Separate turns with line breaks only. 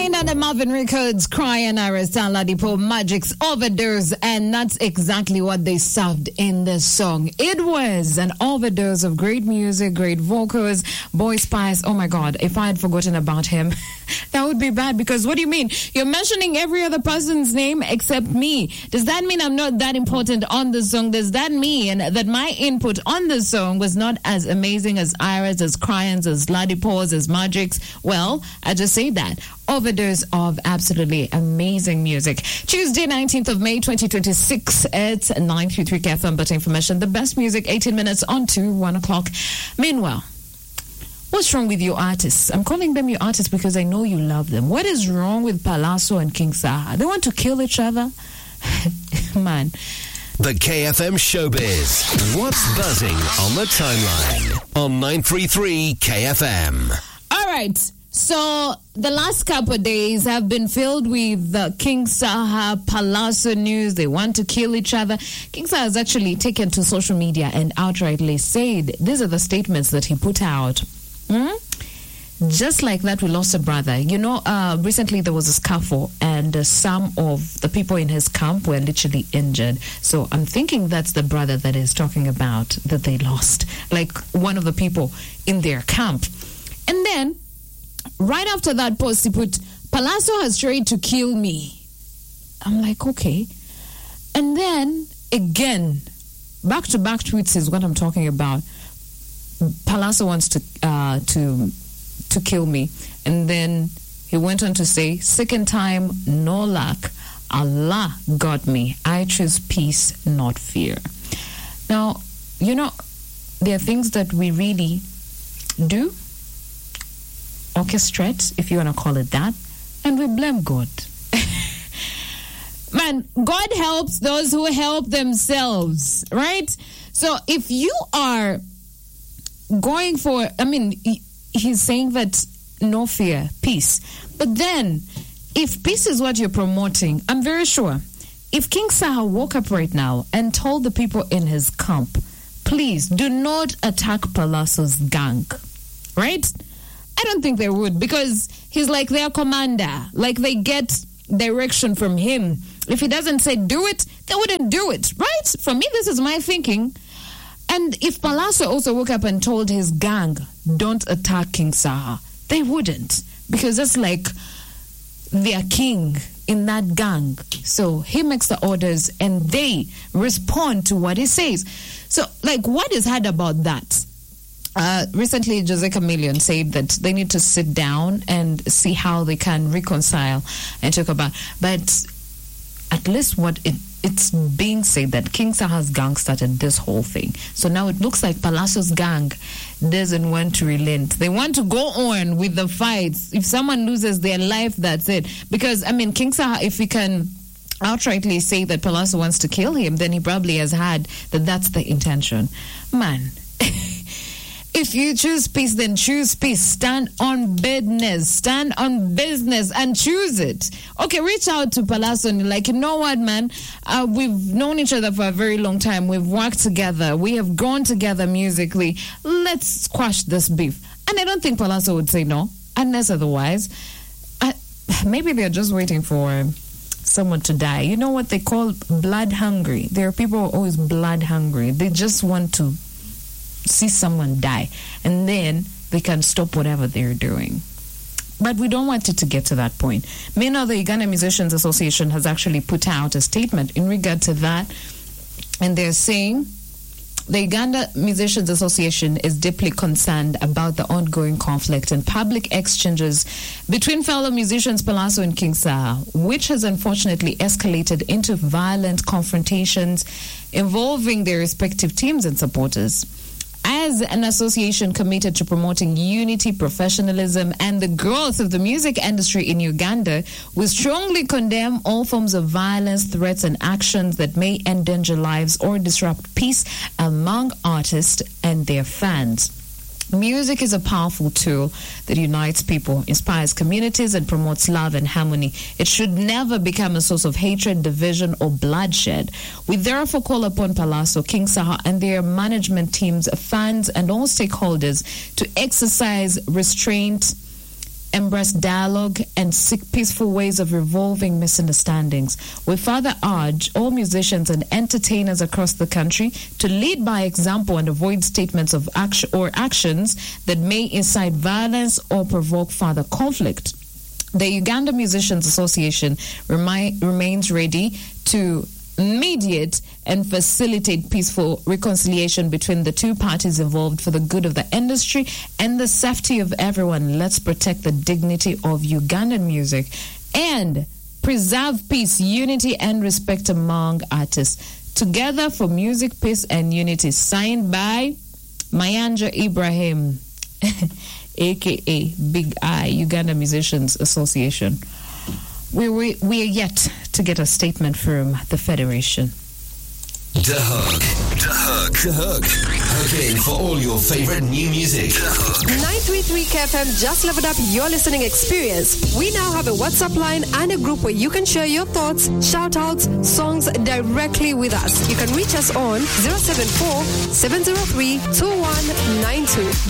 Signed under Marvin Records, Crying Iris, Ladipo, Magic's Overdose, and that's exactly what they served in this song. It was an overdose of great music, great vocals, Boy Spice. Oh my God, if I had forgotten about him, that would be bad, because what do you mean? You're mentioning every other person's name except me. Does that mean I'm not that important on the song? Does that mean that my input on the song was not as amazing as Iris, as Cryans, as Ladipo's, as Magic's? Well, I just say that. Overdose of absolutely amazing music. Tuesday, 19th of May, 2026. It's 933 KFM, but information. The best music, 18 minutes on to 1 o'clock. Meanwhile, what's wrong with your artists? I'm calling them your artists because I know you love them. What is wrong with Palazzo and King Saha? They want to kill each other? Man.
The KFM Showbiz. What's buzzing on the timeline on 933 KFM?
All right. So the last couple of days have been filled with the King Saha Palazzo news. They want to kill each other. King Saha has actually taken to social media and outrightly said, these are the statements that he put out. Just like that, we lost a brother. You know, recently there was a scuffle and some of the people in his camp were literally injured. So I'm thinking that's the brother that is talking about that they lost. Like one of the people in their camp. And then right after that post, he put, Palazzo has tried to kill me. I'm like, okay. And then, again, back-to-back tweets is what I'm talking about. Palazzo wants to kill me. And then he went on to say, second time, no luck. Allah got me. I choose peace, not fear. Now, you know, there are things that we really do orchestrate, if you want to call it that, and we blame God. Man, God helps those who help themselves, right? So if you are going for, he's saying that no fear, peace. But then, if peace is what you're promoting, I'm very sure, if King Saha woke up right now and told the people in his camp, please do not attack Palazzo's gang, right? I don't think they would, because he's like their commander. Like they get direction from him. If he doesn't say do it, they wouldn't do it, right? For me, this is my thinking. And if Palazzo also woke up and told his gang, don't attack King Saha, they wouldn't, because that's like their king in that gang. So he makes the orders and they respond to what he says. So, like, what is hard about that? Recently, Jose Chameleon said that they need to sit down and see how they can reconcile and talk about. But at least it's being said that King Saha's gang started this whole thing. So now it looks like Palazzo's gang doesn't want to relent. They want to go on with the fights. If someone loses their life, that's it. Because, King Saha, if he can outrightly say that Palazzo wants to kill him, then he probably has had that that's the intention. Man. If you choose peace, then choose peace. Stand on business. Stand on business and choose it. Okay, reach out to Palazzo and you're like, you know what, man? We've known each other for a very long time. We've worked together. We have grown together musically. Let's squash this beef. And I don't think Palazzo would say no, unless otherwise. Maybe they're just waiting for someone to die. You know what they call blood hungry? There are people who are always blood hungry. They just want to see someone die, and then they can stop whatever they're doing. But we don't want it to get to that point. Meanwhile, the Uganda Musicians Association has actually put out a statement in regard to that, and they're saying the Uganda Musicians Association is deeply concerned about the ongoing conflict and public exchanges between fellow musicians Palazzo and King Saha, which has unfortunately escalated into violent confrontations involving their respective teams and supporters. As an association committed to promoting unity, professionalism, and the growth of the music industry in Uganda, we strongly condemn all forms of violence, threats, and actions that may endanger lives or disrupt peace among artists and their fans. Music is a powerful tool that unites people, inspires communities, and promotes love and harmony. It should never become a source of hatred, division, or bloodshed. We therefore call upon Palazzo, King Saha, and their management teams, fans, and all stakeholders to exercise restraint embrace dialogue, and seek peaceful ways of resolving misunderstandings. We further urge all musicians and entertainers across the country to lead by example and avoid statements of action or actions that may incite violence or provoke further conflict. The Uganda Musicians Association remains ready to mediate and facilitate peaceful reconciliation between the two parties involved for the good of the industry and the safety of everyone. Let's protect the dignity of Ugandan music and preserve peace, unity, and respect among artists. Together for music, peace, and unity. Signed by Mayanja Ibrahim, a.k.a. Big I, Uganda Musicians Association. We are yet to get a statement from the Federation.
The Hook. Hooking for all your favorite new music.
933 KFM just leveled up your listening experience. We now have a WhatsApp line and a group where you can share your thoughts, shout-outs, songs directly with us. You can reach us on 074-703-2192.